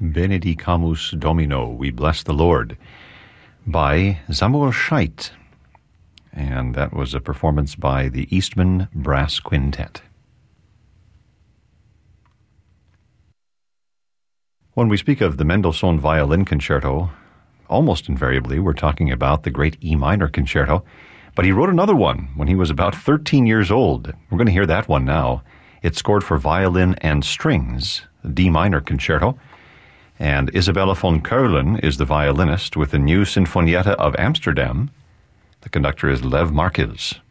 Benedicamus Domino, We Bless the Lord, by Samuel Scheidt. And that was a performance by the Eastman Brass Quintet. When we speak of the Mendelssohn Violin Concerto, almost invariably we're talking about the great E minor concerto, but he wrote another one when he was about 13 years old. We're going to hear that one now. It's scored for violin and strings, the D minor concerto, and Isabella von Keulen is the violinist with the new Sinfonietta of Amsterdam. The conductor is Lev Marquez.